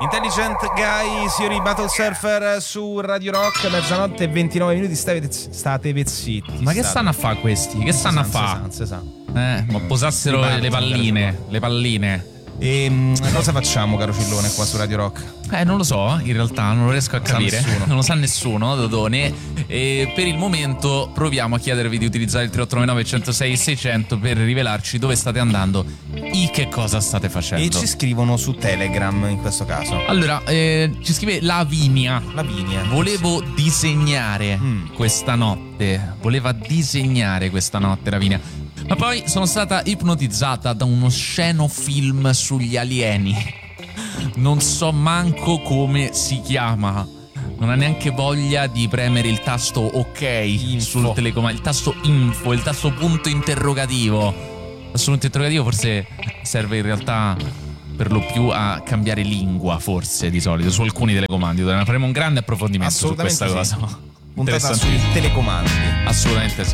Intelligent Guy, signori Battle Surfer su Radio Rock, mezzanotte e 29 minuti, state zitti. Ma che stanno a fare questi? Che stanno a fare? Ma posassero le palline. E cosa facciamo, caro Cillone, qua su Radio Rock? Non lo so, in realtà non lo riesco a capire. Non lo sa nessuno, Dodone. E per il momento proviamo a chiedervi di utilizzare il 3899 106 600 per rivelarci dove state andando e che cosa state facendo. E ci scrivono su Telegram in questo caso. Allora, ci scrive Lavinia. Volevo disegnare questa notte. Voleva disegnare questa notte, Lavinia. Ma poi sono stata ipnotizzata da uno osceno film sugli alieni. Non so manco come si chiama. Non ha neanche voglia di premere il tasto ok sul telecomando, il tasto info, il tasto punto interrogativo. Il tasto punto interrogativo forse serve in realtà per lo più a cambiare lingua, forse di solito, su alcuni telecomandi. Faremo un grande approfondimento su questa cosa. Puntata sui telecomandi. Assolutamente sì.